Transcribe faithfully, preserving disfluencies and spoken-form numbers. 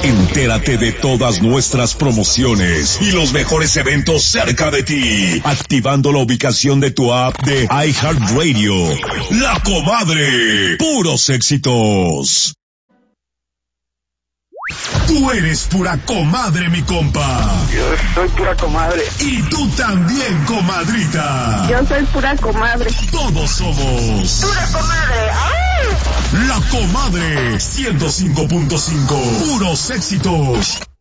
Entérate de todas nuestras promociones y los mejores eventos cerca de ti, activando la ubicación de tu app de iHeartRadio. La Comadre, puros éxitos. Tú eres pura comadre, mi compa. Yo soy pura comadre. Y tú también, comadrita. Yo soy pura comadre. Todos somos pura comadre. ¡Ay! La Comadre, ciento cinco punto cinco, puros éxitos.